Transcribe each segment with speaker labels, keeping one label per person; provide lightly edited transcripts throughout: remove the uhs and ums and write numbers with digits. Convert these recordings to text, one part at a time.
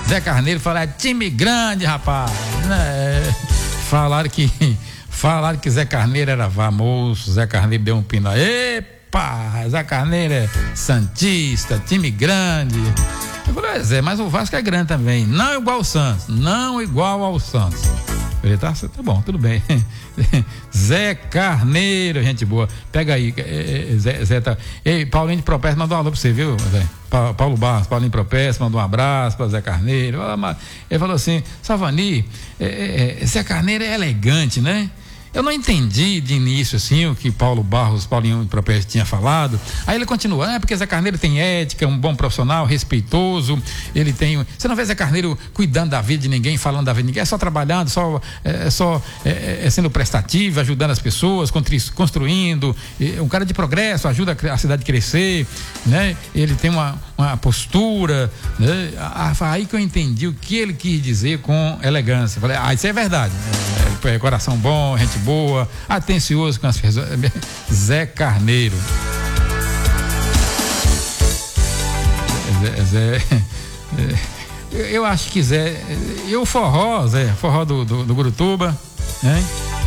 Speaker 1: Zé Carneiro fala, é time grande, rapaz. Falaram que Zé Carneiro era famoso, Zé Carneiro deu um pino. Epa, Zé Carneiro é santista, time grande. Eu falei, Zé, mas o Vasco é grande também, não igual ao Santos. Eu falei, tá bom, tudo bem. Zé Carneiro, gente boa. Pega aí, Zé tá. Ei, Paulinho de Propécio mandou um alô pra você, viu, Zé? Paulo Barros, Paulinho de Propécio mandou um abraço pra Zé Carneiro. Ele falou assim, Savani, Zé Carneiro é elegante, né? Eu não entendi de início assim o que Paulinho de Propécio tinha falado. Aí ele continua, porque Zé Carneiro tem ética, um bom profissional, respeitoso, ele tem. Você não vê Zé Carneiro cuidando da vida de ninguém, falando da vida de ninguém, é só trabalhando, só sendo prestativo, ajudando as pessoas, construindo, um cara de progresso, ajuda a cidade a crescer, né? Ele tem uma postura, né? Aí que eu entendi o que ele quis dizer com elegância. Falei, isso é verdade. Coração bom, gente boa, atencioso com as pessoas. Zé Carneiro. Eu acho que Zé. E o forró, Zé, forró do Gurutuba, hein?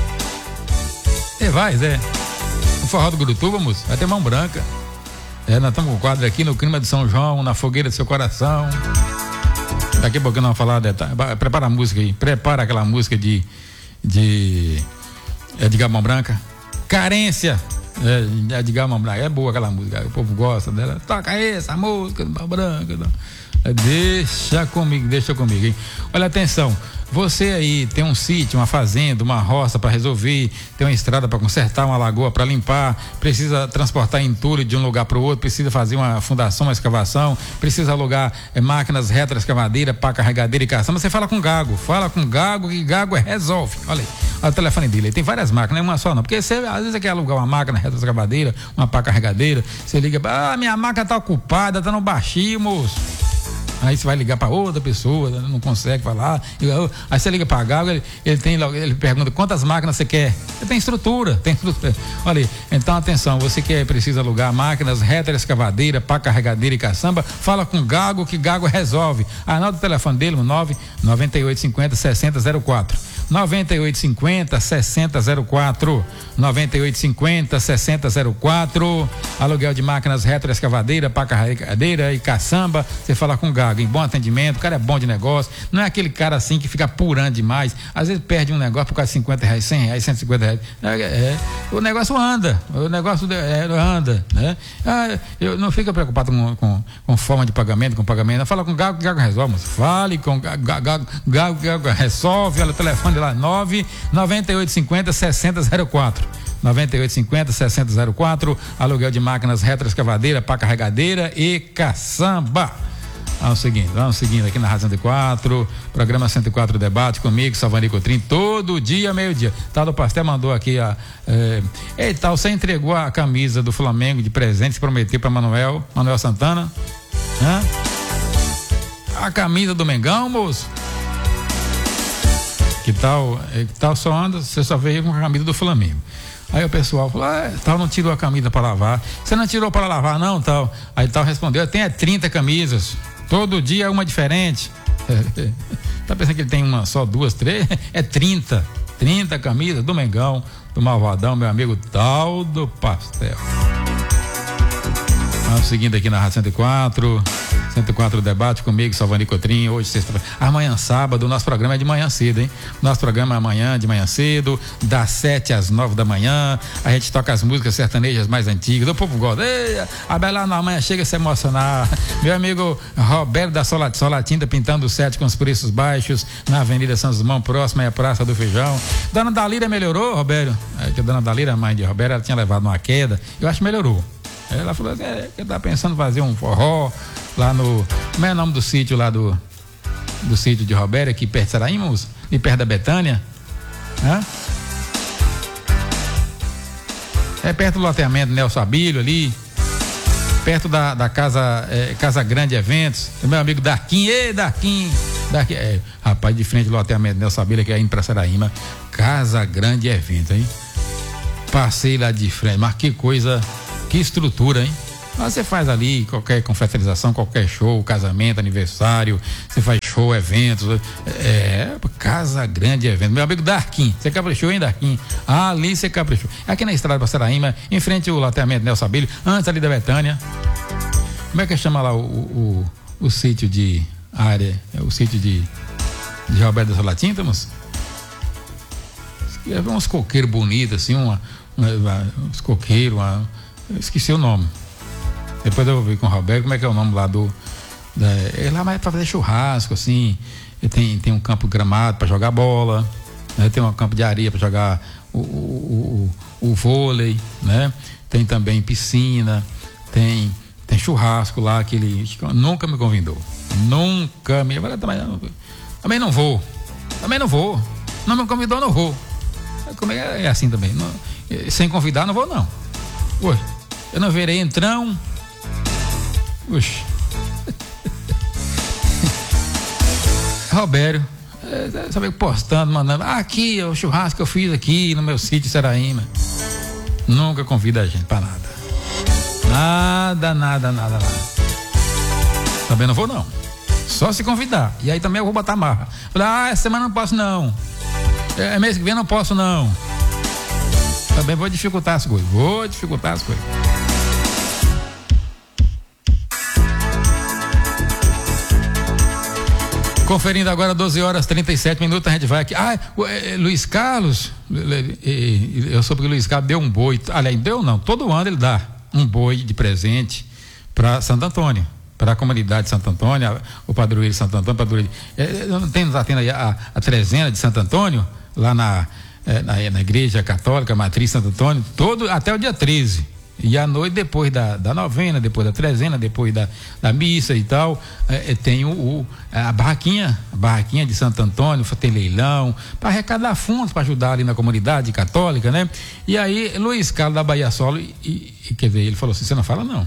Speaker 1: Vai, Zé. O forró do Gurutuba, moço, vai ter mão branca. Nós estamos com o quadro aqui no clima de São João, na fogueira do seu coração. Daqui a pouco nós vamos falar detalhe. Prepara a música aí, prepara aquela música de Edgar Mão Branca, Carência, Edgar Mão Branca, é boa aquela música, o povo gosta dela, toca essa música Mão Branca, deixa comigo, hein? Olha, atenção, você aí tem um sítio, uma fazenda, uma roça para resolver, tem uma estrada para consertar, uma lagoa para limpar, precisa transportar entulho de um lugar para o outro, precisa fazer uma fundação, uma escavação, precisa alugar máquinas retroescavadeira, pá carregadeira e caçamba. Você fala com Gago que Gago resolve. Olha aí, olha o telefone dele, ele tem várias máquinas, não é uma só não, porque você às vezes quer alugar uma máquina retroescavadeira, uma pá carregadeira, você liga, minha máquina tá ocupada, tá no baixio, moço. Aí você vai ligar para outra pessoa, não consegue falar. Aí você liga para a Gago, ele pergunta quantas máquinas você quer. Tem estrutura. Olha aí, então atenção, você que precisa alugar máquinas, retroescavadeira, pá carregadeira e caçamba, fala com Gago que Gago resolve. Anota o telefone dele, 9850 6004. 9850 6004. 9850 6004. Aluguel de máquinas retroescavadeira, pá carregadeira e caçamba. Você fala com Gago em bom atendimento, o cara é bom de negócio, não é aquele cara assim que fica apurando demais, às vezes perde um negócio por causa de R$50, R$100, R$150. O negócio anda, né? Eu não fica preocupado com forma de pagamento, não. Fala com o Gago, Gago resolve, mas fale com o Gago resolve, olha o telefone lá, 9850 6004. 9850 6004, aluguel de máquinas retroescavadeira, pá carregadeira e caçamba. Vamos seguindo aqui na Rádio 104, programa 104 Debate comigo, Savani Cotrim, todo dia, meio-dia. Tado Pastel mandou aqui você entregou a camisa do Flamengo de presente, se prometeu para Manuel Santana? A camisa do Mengão, moço? Que tal só anda, você só veio com a camisa do Flamengo. Aí o pessoal falou, tal não tirou a camisa para lavar. Você não tirou para lavar não, tal? Aí tal respondeu, tem 30 camisas. Todo dia é uma diferente. Tá pensando que ele tem uma só, duas, três? É 30 camisas do Mengão, do Malvadão, meu amigo Tado Pastel. Vamos seguindo aqui na Rádio 104 Debate comigo, Savani Cotrim. Hoje, sexta-feira, amanhã, sábado, o nosso programa é de manhã cedo, hein? Nosso programa é amanhã, de manhã cedo, das 7 às 9 da manhã. A gente toca as músicas sertanejas mais antigas. O povo gosta. A Bela na manhã chega a se emocionar. Meu amigo Roberto da Solatinda pintando o set com os preços baixos na Avenida São Simão, próxima à Praça do Feijão. Dona Dalira melhorou, Roberto? Que a Dona Dalira, mãe de Roberto, ela tinha levado uma queda. Eu acho que melhorou. Ela falou que tá pensando em fazer um forró lá no. Como é o nome do sítio lá do sítio de Roberto, aqui perto de Saraíma, e perto da Betânia? É perto do loteamento Nelson Abílio ali, perto da Casa Grande Eventos. O meu amigo Darquim, Darquim. Rapaz, de frente do loteamento Nelson Abílio, que é indo pra Saraíma. Casa Grande Eventos, hein? Passei lá de frente, mas que coisa. Que estrutura, hein? Você faz ali qualquer confraternização, qualquer show, casamento, aniversário, você faz show, eventos, Casa Grande Evento. Meu amigo Darquim, você caprichou, hein, Darquim? Ali você caprichou. Aqui na estrada para Saraíma, em frente ao loteamento Nelson Abílio, antes ali da Betânia. Como é que chama lá o sítio de área, o sítio de Roberto da Solatinta, moço? Uns coqueiros bonitos, assim, uns coqueiros, esqueci o nome. Depois eu vou ver com o Roberto como é que é o nome lá lá mais para fazer churrasco, assim. Tem um campo gramado para jogar bola, né? Tem um campo de areia para jogar o vôlei, né? Tem também piscina, tem churrasco lá que ele nunca me convidou. Também não vou. Não me convidou, não vou. Como é assim também? Não, sem convidar, não vou, não. Ui, eu não verei entrão. Oxe. Robério, sabe, postando, mandando. Aqui, o churrasco que eu fiz aqui no meu sítio Saraíma. Nunca convida a gente pra nada. Nada. Também não vou, não. Só se convidar. E aí também eu vou botar marra. Falar, essa semana não posso, não. Mês que vem não posso, não. Também vou dificultar as coisas. Conferindo agora 12h37, a gente vai aqui. Luiz Carlos, eu soube que o Luiz Carlos deu um boi. Aliás, deu não, todo ano ele dá um boi de presente para Santo Antônio, para a comunidade de Santo Antônio, o padroeiro de Santo Antônio, está tendo aí a trezena de Santo Antônio, lá na igreja católica, Matriz Santo Antônio, até o dia 13. E à noite, depois da novena, depois da trezena, depois da missa e tal, tem a barraquinha de Santo Antônio, tem leilão, para arrecadar fundos, para ajudar ali na comunidade católica, né? E aí, Luiz Carlos da Bahia Solo, quer dizer, ele falou assim, você não fala não.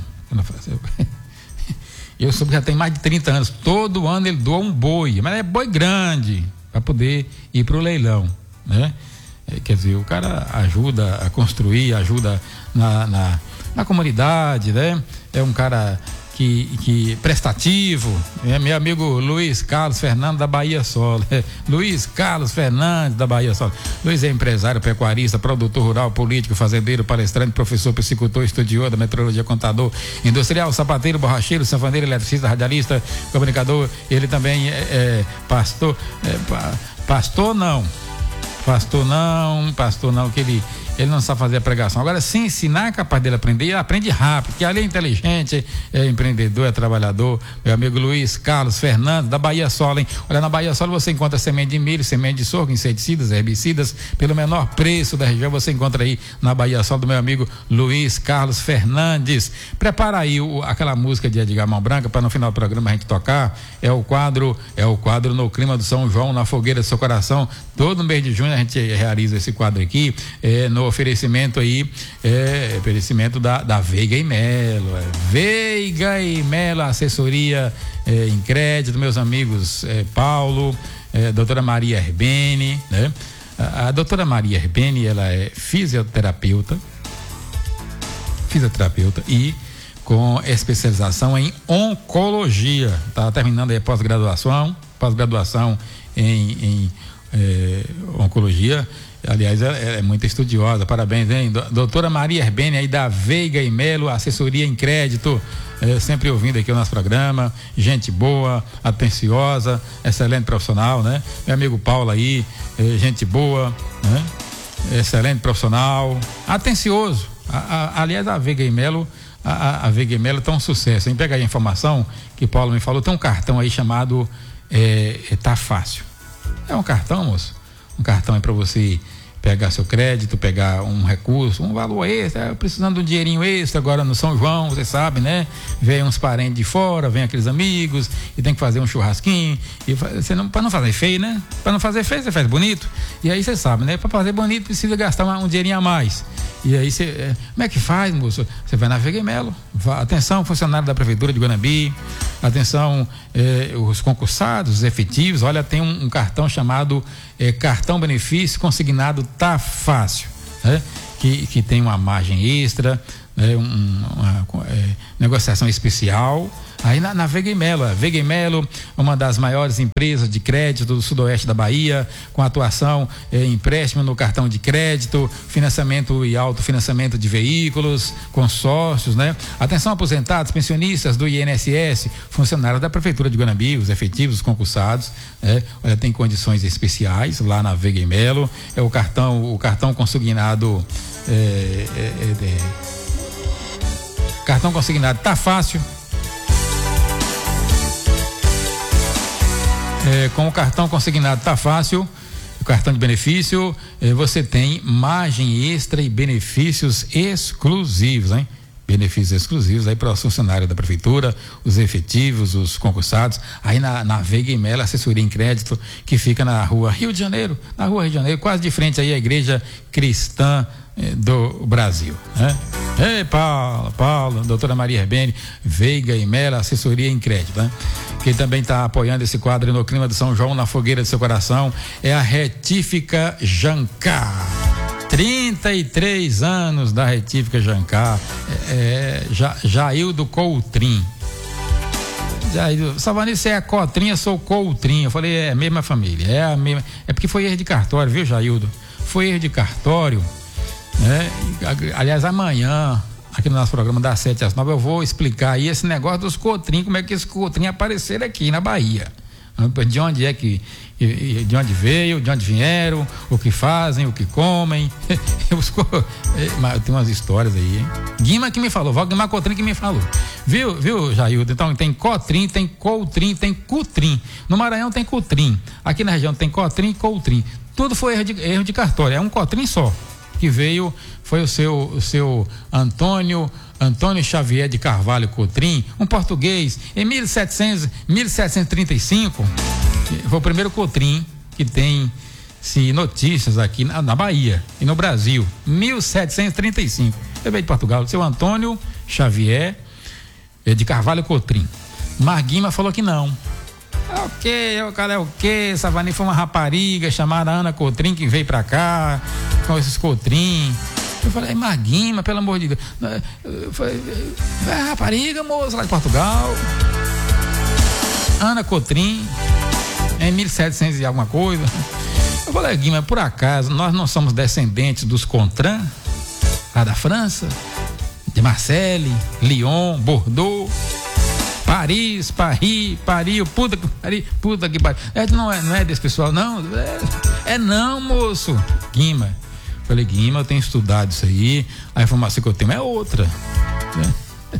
Speaker 1: Eu soube que já tem mais de 30 anos, todo ano ele doa um boi, mas é boi grande, para poder ir para o leilão, né? Quer dizer, o cara ajuda a construir, ajuda na comunidade, né? É um cara que prestativo, meu amigo Luiz Carlos Fernandes da Bahia Solo. Luiz Carlos Fernandes da Bahia Solo. Luiz é empresário, pecuarista, produtor rural, político, fazendeiro, palestrante, professor, psicultor, estudioso da metrologia, contador, industrial, sapateiro, borracheiro, sanfoneiro, eletricista, radialista, comunicador. Ele também é pastor. Pastor não, que ele não sabe fazer a pregação. Agora, se ensinar é capaz dele aprender, ele aprende rápido, porque ali é inteligente, é empreendedor, é trabalhador. Meu amigo Luiz Carlos Fernandes, da Bahia Solo, hein? Olha, na Bahia Solo você encontra semente de milho, semente de sorgo, inseticidas, herbicidas, pelo menor preço da região, você encontra aí na Bahia Solo do meu amigo Luiz Carlos Fernandes. Prepara aí aquela música de Edgar Mão Branca, para no final do programa a gente tocar. É o quadro No Clima do São João, na fogueira do seu coração. Todo mês de junho a gente realiza esse quadro aqui, no oferecimento aí, oferecimento da Veiga e Melo, Veiga e Melo, assessoria em crédito, meus amigos Paulo, doutora Maria Herbene, né? A doutora Maria Herbene, ela é fisioterapeuta e com especialização em oncologia, tá terminando aí pós-graduação em oncologia. Aliás, ela é muito estudiosa, parabéns, hein? Doutora Maria Herbene aí da Veiga e Melo, assessoria em crédito, sempre ouvindo aqui o nosso programa, gente boa, atenciosa, excelente profissional, né? Meu amigo Paulo aí, gente boa, né? Excelente profissional, atencioso. Aliás, a Veiga e Melo, a Veiga e Melo tá um sucesso, hein? Pega aí a informação que Paulo me falou, tem um cartão aí chamado Tá Fácil. É um cartão, moço. Um cartão é para você pegar seu crédito, pegar um recurso, um valor extra, precisando de um dinheirinho extra agora no São João, você sabe, né? Vem uns parentes de fora, vem aqueles amigos e tem que fazer um churrasquinho, e para não fazer feio, né? Para não fazer feio, você faz bonito. E aí você sabe, né? Para fazer bonito precisa gastar um dinheirinho a mais. E aí você, como é que faz, moço? Você vai na Veiga e Melo. Atenção, funcionário da Prefeitura de Guanambi, atenção, os concursados, os efetivos, olha, tem um cartão chamado cartão benefício consignado Tá Fácil, né? Que tem uma margem extra, né? Uma negociação especial, Aí na Veiga e Melo, uma das maiores empresas de crédito do sudoeste da Bahia, com atuação em empréstimo no cartão de crédito, financiamento e autofinanciamento de veículos, consórcios, né? Atenção aposentados, pensionistas do INSS, funcionários da Prefeitura de Guanambi, os efetivos, os concursados, olha, tem condições especiais lá na Veiga e Melo, o cartão consignado, cartão consignado tá fácil. Com o cartão consignado tá fácil, o cartão de benefício, você tem margem extra e benefícios exclusivos, hein? Benefícios exclusivos aí para os funcionários da prefeitura, os efetivos, os concursados, aí na Veiga e Melo, assessoria em crédito, que fica na rua Rio de Janeiro, quase de frente aí à Igreja Cristã do Brasil, né? Ei, Paulo, doutora Maria Herbene, Veiga e Melo, assessoria em crédito, né? Quem também está apoiando esse quadro no clima de São João, na fogueira do seu coração, é a Retífica Jancar. 33 anos da Retífica Jancar, Jaildo Coutrin. Savani, você é a Cotrim, eu sou o Coutrin. Eu falei, é a mesma família, é porque foi erro de cartório, viu, Jaildo? Foi erro de cartório, né? Aliás, amanhã, aqui no nosso programa das 7 às 9, eu vou explicar aí esse negócio dos Cotrim, como é que esses Cotrim apareceram aqui na Bahia. De onde de onde veio, de onde vieram, o que fazem, o que comem. Tem umas histórias aí, hein? Guima que me falou, Valdemar Cotrim que me falou. Viu, Jaildo? Então tem Cotrim, tem Coutrim, tem Cutrim. No Maranhão tem Cutrim. Aqui na região tem Cotrim e Coutrim. Tudo foi erro de cartório, é um Cotrim só. Que veio, foi o seu Antônio Xavier de Carvalho Cotrim, um português, em 1735, foi o primeiro Cotrim que tem notícias aqui na Bahia e no Brasil, 1735, ele veio de Portugal, seu Antônio Xavier de Carvalho Cotrim. Marguima falou que não. O cara é o quê? Savani foi uma rapariga chamada Ana Cotrim que veio pra cá com esses Cotrim. Eu falei, Marguima, pelo amor de Deus. Eu falei, rapariga, moça, lá de Portugal. Ana Cotrim, em 1700 e alguma coisa. Eu falei, Guima, por acaso, nós não somos descendentes dos Contran, lá da França, de Marseille, Lyon, Bordeaux, Paris, puta que pariu. Não é desse pessoal, não? Não, moço. Guima. Falei, Guima, eu tenho estudado isso aí, a informação que eu tenho é outra, né?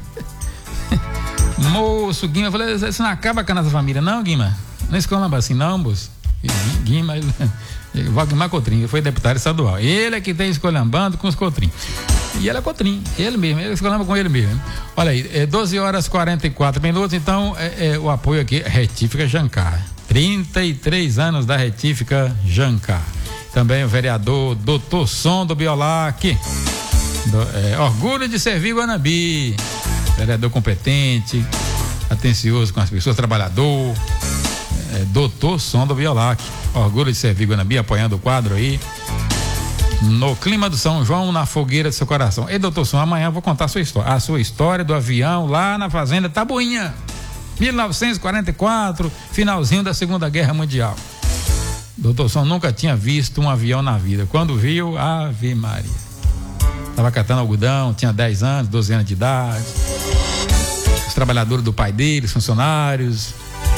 Speaker 1: Moço, Guima, eu falei, você não acaba com a nossa família, não, Guima? Não escolamba assim, não, moço. Guima, Valdemar Cotrim, foi deputado estadual. Ele é que tem escolhambando com os Cotrim. E ele é Cotrim, ele mesmo, ele escolhamba com ele mesmo. Olha aí, 12h44, então o apoio aqui, Retífica Jancar. 33 anos da Retífica Jancar. Também o vereador Doutor Som do Biolac, orgulho de servir Guanambi, vereador competente, atencioso com as pessoas, trabalhador, Doutor Som do Biolac, orgulho de servir Guanambi, apoiando o quadro aí, no clima do São João, na fogueira do seu coração. E Doutor Som, amanhã eu vou contar a sua história do avião lá na fazenda Tabuinha, 1944, finalzinho da Segunda Guerra Mundial. Doutor Som nunca tinha visto um avião na vida. Quando viu, Ave Maria. Estava catando algodão, tinha 10 anos, 12 anos de idade. Os trabalhadores do pai dele, funcionários.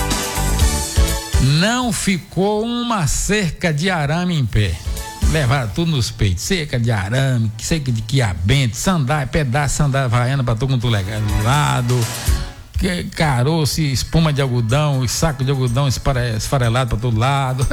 Speaker 1: Não ficou uma cerca de arame em pé. Levaram tudo nos peitos. Cerca de arame, cerca de quiabento, sandália, pedaço de sandália vaiana para todo mundo lado. Caroço, espuma de algodão, saco de algodão esfarelado para todo lado.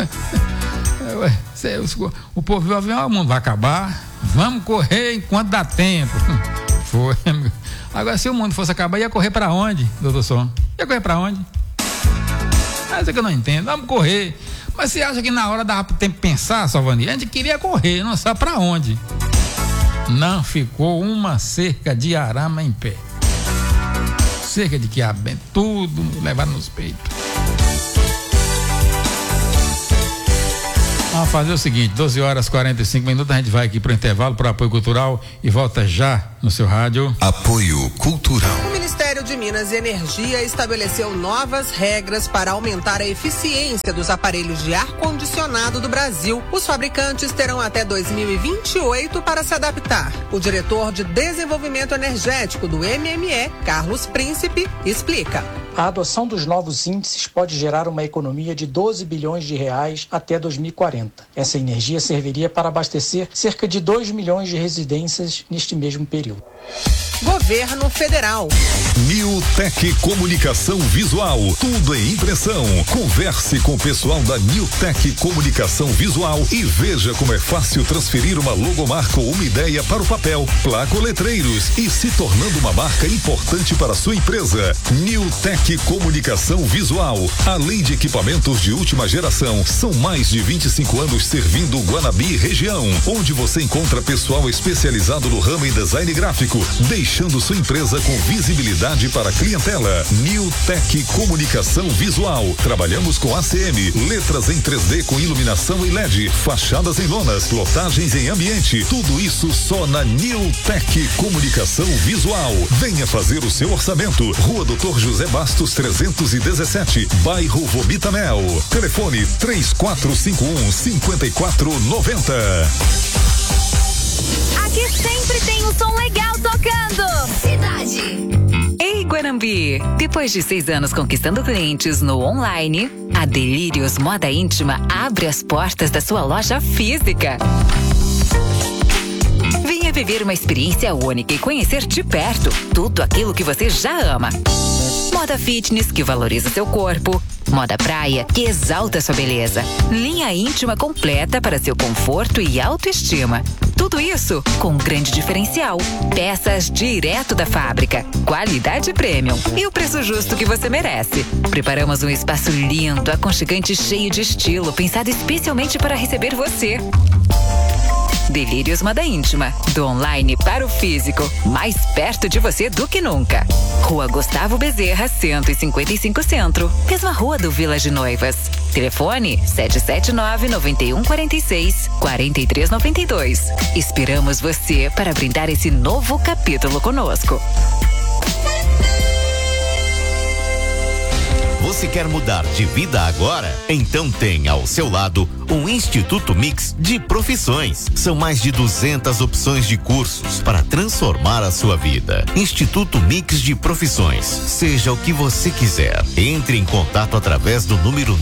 Speaker 1: O povo viu o avião, o mundo vai acabar, vamos correr enquanto dá tempo. Foi. Agora, se o mundo fosse acabar, ia correr para onde, doutor Som? Ia correr para onde? Isso é que eu não entendo. Vamos correr. Mas você acha que na hora dava tempo de pensar, Salvani? A gente queria correr, não sabe para onde. Não ficou uma cerca de arame em pé. Cerca de quiabento, tudo levaram nos peitos. Uma fazer o seguinte, 12h45, a gente vai aqui pro intervalo, pro apoio cultural e volta já no seu rádio.
Speaker 2: Apoio cultural.
Speaker 3: O Ministério de Minas e Energia estabeleceu novas regras para aumentar a eficiência dos aparelhos de ar-condicionado do Brasil. Os fabricantes terão até 2028 para se adaptar. O diretor de Desenvolvimento Energético do MME, Carlos Príncipe, explica.
Speaker 4: A adoção dos novos índices pode gerar uma economia de 12 bilhões de reais até 2040. Essa energia serviria para abastecer cerca de 2 milhões de residências neste mesmo período.
Speaker 3: Governo Federal.
Speaker 2: New Tech Comunicação Visual, tudo em impressão. Converse com o pessoal da New Tech Comunicação Visual e veja como é fácil transferir uma logomarca ou uma ideia para o papel, placa ou letreiros e se tornando uma marca importante para a sua empresa. New Tech Comunicação Visual, além de equipamentos de última geração, são mais de 25 anos servindo o Guanabí e região, onde você encontra pessoal especializado no ramo em design gráfico, deixando sua empresa com visibilidade para a clientela. New Tech Comunicação Visual. Trabalhamos com ACM, letras em 3D com iluminação e LED, fachadas em lonas, lotagens em ambiente. Tudo isso só na New Tech Comunicação Visual. Venha fazer o seu orçamento. Rua Doutor José Bastos 317, bairro Vomitamel. Telefone 3451-5490.
Speaker 5: Aqui sempre tem um som legal tocando. Cidade. Ei, Guanambi! Depois de 6 anos conquistando clientes no online, a Delírios Moda Íntima abre as portas da sua loja física. Venha viver uma experiência única e conhecer de perto tudo aquilo que você já ama. Moda fitness, que valoriza seu corpo. Moda praia, que exalta sua beleza. Linha íntima completa para seu conforto e autoestima. Tudo isso com um grande diferencial. Peças direto da fábrica. Qualidade premium. E o preço justo que você merece. Preparamos um espaço lindo, aconchegante, cheio de estilo, pensado especialmente para receber você. Delírios Moda Íntima, do online para o físico, mais perto de você do que nunca. Rua Gustavo Bezerra, 155 Centro, mesma rua do Village Noivas. Telefone 779-9146-4392. Esperamos você para brindar esse novo capítulo conosco.
Speaker 6: Você quer mudar de vida agora? Então tem ao seu lado um Instituto Mix de Profissões. São mais de 200 opções de cursos para transformar a sua vida. Instituto Mix de Profissões. Seja o que você quiser. Entre em contato através do número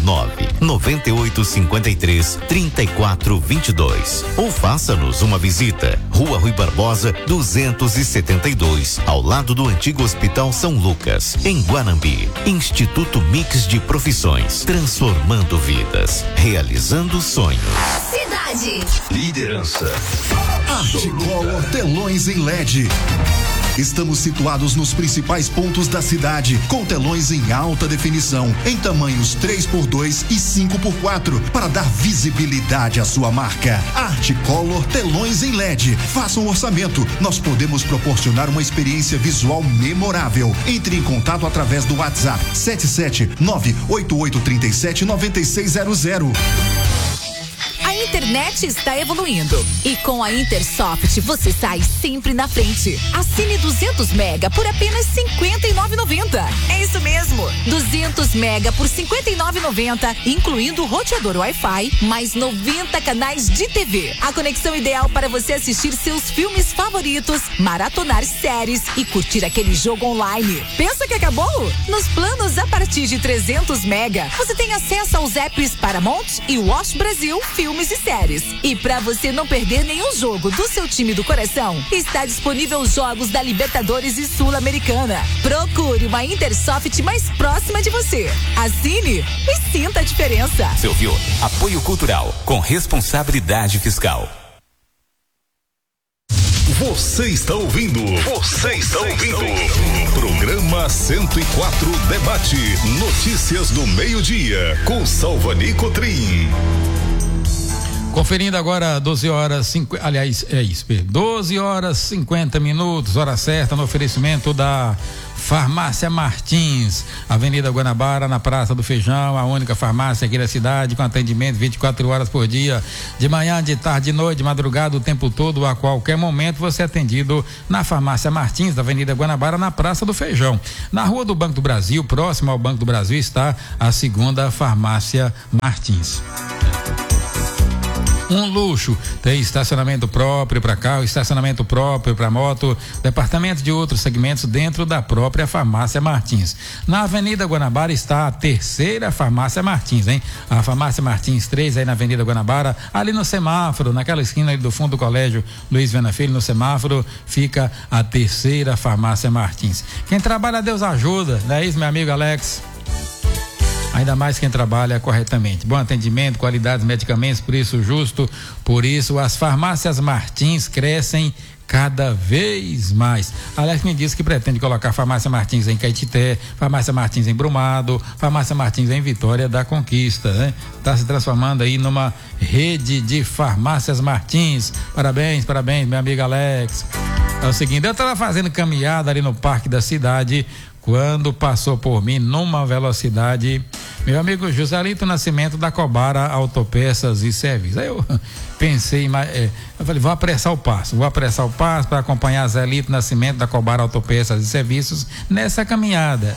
Speaker 6: 99853-3422 ou faça-nos uma visita. Rua Rui Barbosa, 272, ao lado do antigo Hospital São Lucas, em Guanambi. Instituto Mix de Profissões, transformando vidas, realizando sonhos.
Speaker 5: Cidade.
Speaker 2: Liderança. Articolor telões em LED. Estamos situados nos principais pontos da cidade, com telões em alta definição, em tamanhos 3x2 e 5x4, para dar visibilidade à sua marca. Articolor telões em LED. Faça um orçamento. Nós podemos proporcionar uma experiência visual memorável. Entre em contato através do WhatsApp 77988379600.
Speaker 5: A internet está evoluindo e com a Intersoft você sai sempre na frente. Assine 200 mega por apenas R$ 59,90. É isso mesmo, 200 mega por R$ 59,90, incluindo roteador Wi-Fi, mais 90 canais de TV. A conexão ideal para você assistir seus filmes favoritos, maratonar séries e curtir aquele jogo online. Pensa que acabou? Nos planos a partir de 300 mega, você tem acesso aos apps Paramount e Watch Brasil, filmes e séries. E para você não perder nenhum jogo do seu time do coração, está disponível os jogos da Libertadores e Sul-Americana. Procure uma Intersoft mais próxima de você. Assine e sinta a diferença.
Speaker 7: Você ouviu? Apoio cultural com responsabilidade fiscal.
Speaker 2: Você está ouvindo. Programa 104 Debate. Notícias do meio-dia com Salvani Cotrim.
Speaker 1: Conferindo agora 12 horas 50 minutos, hora certa, no oferecimento da Farmácia Martins, Avenida Guanabara, na Praça do Feijão, a única farmácia aqui da cidade com atendimento 24 horas por dia, de manhã, de tarde, de noite, de madrugada, o tempo todo, a qualquer momento você é atendido na Farmácia Martins, da Avenida Guanabara, na Praça do Feijão. Na Rua do Banco do Brasil, próximo ao Banco do Brasil, está a segunda Farmácia Martins. Um luxo, tem estacionamento próprio para carro, estacionamento próprio para moto, departamento de outros segmentos dentro da própria Farmácia Martins. Na Avenida Guanabara está a terceira Farmácia Martins, hein? A Farmácia Martins 3 aí na Avenida Guanabara, ali no semáforo, naquela esquina ali do fundo do colégio Luiz Viana Filho, no semáforo, fica a terceira Farmácia Martins. Quem trabalha, Deus ajuda, não é isso, meu amigo Alex? Ainda mais quem trabalha corretamente. Bom atendimento, qualidade dos medicamentos, preço justo. Por isso, as farmácias Martins crescem cada vez mais. Alex me disse que pretende colocar Farmácia Martins em Caetité, Farmácia Martins em Brumado, Farmácia Martins em Vitória da Conquista, né? Está se transformando aí numa rede de farmácias Martins. Parabéns, meu amigo Alex. É o seguinte, eu estava fazendo caminhada ali no Parque da Cidade, quando passou por mim numa velocidade meu amigo Joselito Nascimento da Cobara Autopeças e Serviços. Aí eu pensei, eu falei, vou apressar o passo para acompanhar Zelito Nascimento da Cobara Autopeças e Serviços nessa caminhada.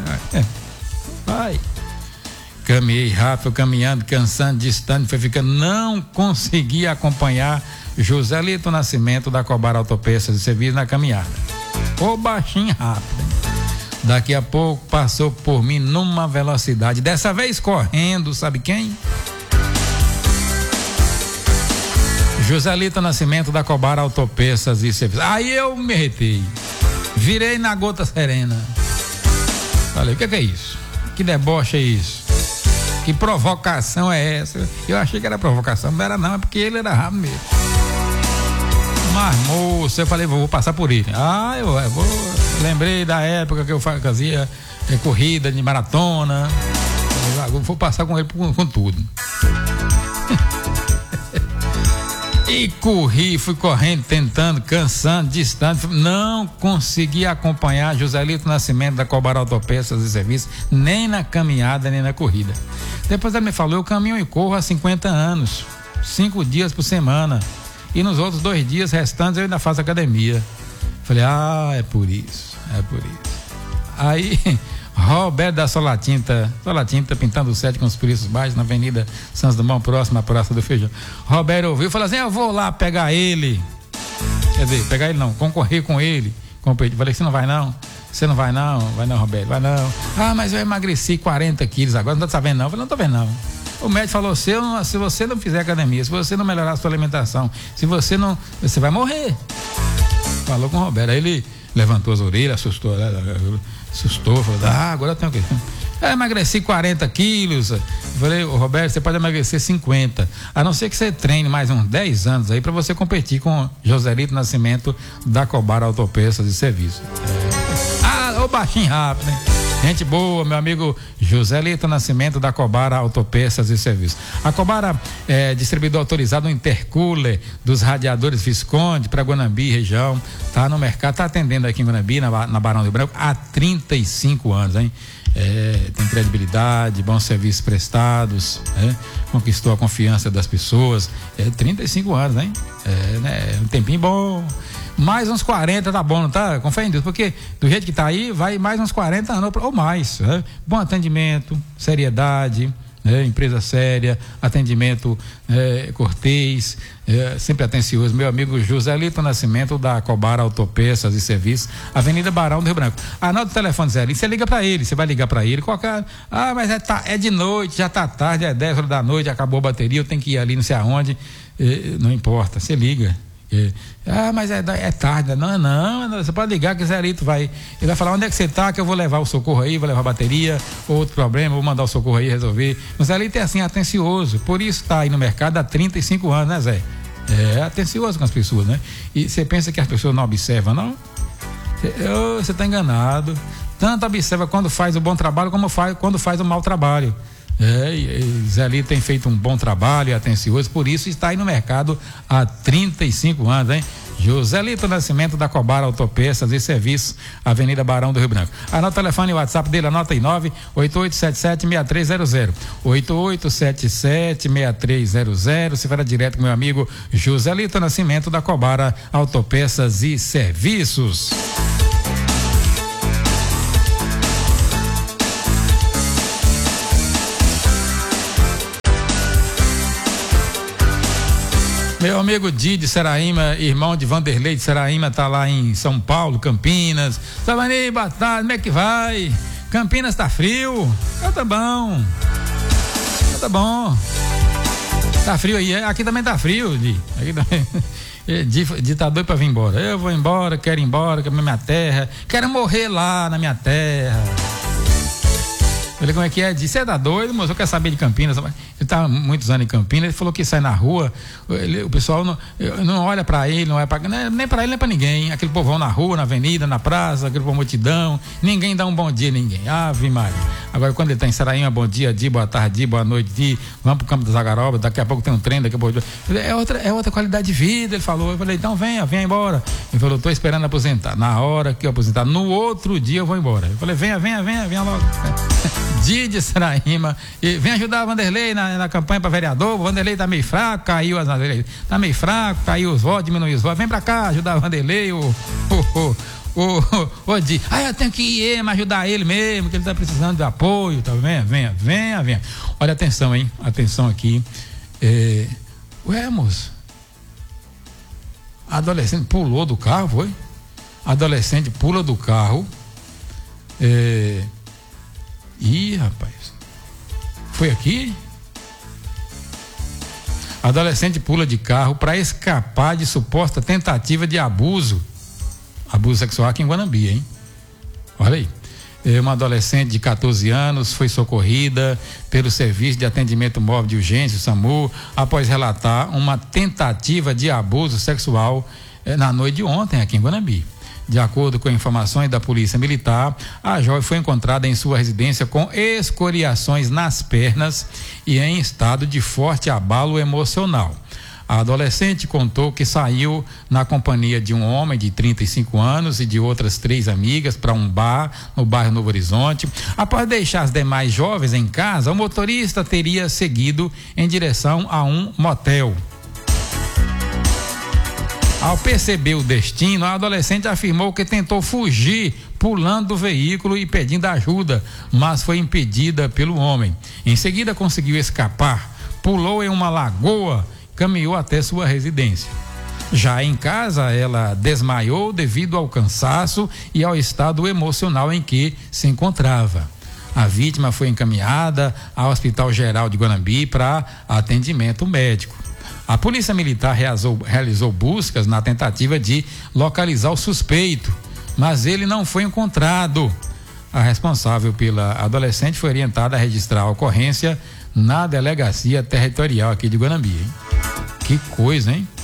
Speaker 1: Vai. Caminhei rápido, caminhando, cansando, distante, foi ficando, não consegui acompanhar Joselito Nascimento da Cobara Autopeças e Serviços na caminhada. Ô baixinho rápido. Daqui a pouco passou por mim numa velocidade, dessa vez correndo, sabe quem? Joselito Nascimento da Cobara Autopeças e Serviços. Aí eu me retei, virei na gota serena. Falei, o que é isso? Que deboche é isso? Que provocação é essa? Eu achei que era provocação, não era não, é porque ele era rápido mesmo. Mas moço, eu falei, vou passar por ele. Lembrei da época que eu fazia corrida de maratona. Vou passar com ele com tudo. E corri, fui correndo, tentando, cansando, distante. Não consegui acompanhar Joselito Nascimento da Cobara Autopeças e Serviços, nem na caminhada, nem na corrida. Depois ele me falou, eu caminho e corro há 50 anos, 5 dias por semana. E nos outros 2 dias restantes eu ainda faço academia. Falei, é por isso. Aí, Roberto da Solatinta pintando o 7 com os preços baixos na Avenida Santos Dumont, próxima à Praça do Feijão. Roberto ouviu e falou assim, eu vou lá pegar ele. Quer dizer, pegar ele não, concorrer com ele. Falei, você não vai não? Você não vai não? Vai não, Roberto, vai não. Mas eu emagreci 40 quilos agora, não tá vendo não? Eu falei, não tô vendo não. O médico falou, se você não fizer academia, se você não melhorar a sua alimentação, você vai morrer. Falou com o Roberto, aí ele levantou as orelhas, assustou, falou, agora eu tenho o quê? Emagreci 40 quilos. Eu falei, Roberto, você pode emagrecer 50, a não ser que você treine mais uns 10 anos aí para você competir com Joselito Nascimento da Cobara Autopeças e Serviços. O baixinho rápido, né? Gente boa, meu amigo Joselito Nascimento da Cobara Autopeças e Serviços. A Cobara é distribuidor autorizado no Intercooler dos radiadores Visconde para Guanambi região. Tá no mercado, tá atendendo aqui em Guanambi, na Barão do Rio Branco, há 35 anos, hein? Tem credibilidade, bons serviços prestados, conquistou a confiança das pessoas. 35 anos, hein? Um tempinho bom. Mais uns 40 tá bom, não tá? Com fé em Deus, porque do jeito que tá aí, vai mais uns 40 anos ou mais. Bom atendimento, seriedade, empresa séria, atendimento cortês, sempre atencioso. Meu amigo Joselito Nascimento da Cobara Autopeças e Serviços, Avenida Barão do Rio Branco. Anota o telefone Zé, você liga pra ele, você vai ligar pra ele, qualquer, mas é de noite, já tá tarde, é 10 horas da noite, acabou a bateria, eu tenho que ir ali não sei aonde, não importa, você liga. Mas é tarde. Não, você pode ligar que o Zerito ele vai falar onde é que você tá, que eu vou levar o socorro aí, vou levar a bateria, outro problema, vou mandar o socorro aí resolver. O Zerito é assim, atencioso, por isso tá aí no mercado há 35 anos, né, Zé? Atencioso com as pessoas, né? E você pensa que as pessoas não observam, não? Você tá enganado. Tanto observa quando faz o bom trabalho como quando faz o mau trabalho. Zeli tem feito um bom trabalho, é atencioso, por isso está aí no mercado há 35 anos, hein? Joselito Nascimento da Cobara Autopeças e Serviços, Avenida Barão do Rio Branco. Anota o telefone e o WhatsApp dele, anota aí, 988776300. 88776300. Se for direto com meu amigo Joselito Nascimento da Cobara Autopeças e Serviços. Meu amigo Didi Seraíma, irmão de Vanderlei de Seraíma, tá lá em São Paulo, Campinas. Savani, boa tarde, como é que vai? Campinas tá frio? Tá bom. Tá bom. Tá frio aí, aqui também tá frio, Di. Aqui também. Di tá doido pra vir embora. Eu vou embora, quero minha terra, quero morrer lá na minha terra. Ele, como é que é? Disse, você tá doido, moço? Eu quero saber de Campinas. Ele tá há muitos anos em Campinas. Ele falou que sai na rua, o pessoal não olha pra ele, não olha pra, nem pra ele, nem pra ninguém. Aquele povão na rua, na avenida, na praça, aquele povo multidão. Ninguém dá um bom dia a ninguém. Ave Maria. Agora, quando ele tá em Saraíma, bom dia, boa tarde, boa noite, vamos pro Campo das Agaroba, daqui a pouco tem um trem, daqui a pouco. É outra qualidade de vida, ele falou. Eu falei, então venha embora. Ele falou, tô esperando aposentar. Na hora que eu aposentar, no outro dia eu vou embora. Eu falei, venha logo. Didi Seraíma, e vem ajudar o Vanderlei na campanha para vereador. O Vanderlei tá meio fraco, caiu os votos, diminuiu os votos. Vem pra cá ajudar o Vanderlei, o Di. Eu tenho que ir me ajudar ele mesmo, que ele tá precisando de apoio, tá? Venha. Olha, atenção, hein? Atenção aqui. Ué, moço, adolescente pulou do carro, foi? Adolescente pula do carro. Ih, rapaz, foi aqui? Adolescente pula de carro para escapar de suposta tentativa de abuso sexual aqui em Guanambi, hein? Olha aí. Uma adolescente de 14 anos foi socorrida pelo Serviço de Atendimento Móvel de Urgência, o SAMU, após relatar uma tentativa de abuso sexual na noite de ontem aqui em Guanambi. De acordo com informações da Polícia Militar, a jovem foi encontrada em sua residência com escoriações nas pernas e em estado de forte abalo emocional. A adolescente contou que saiu na companhia de um homem de 35 anos e de outras 3 amigas para um bar no bairro Novo Horizonte. Após deixar as demais jovens em casa, o motorista teria seguido em direção a um motel. Ao perceber o destino, a adolescente afirmou que tentou fugir pulando do veículo e pedindo ajuda, mas foi impedida pelo homem. Em seguida conseguiu escapar, pulou em uma lagoa, caminhou até sua residência. Já em casa, ela desmaiou devido ao cansaço e ao estado emocional em que se encontrava. A vítima foi encaminhada ao Hospital Geral de Guanambi para atendimento médico. A Polícia Militar realizou buscas na tentativa de localizar o suspeito, mas ele não foi encontrado. A responsável pela adolescente foi orientada a registrar a ocorrência na Delegacia Territorial aqui de Guanambi, hein? Que coisa, hein?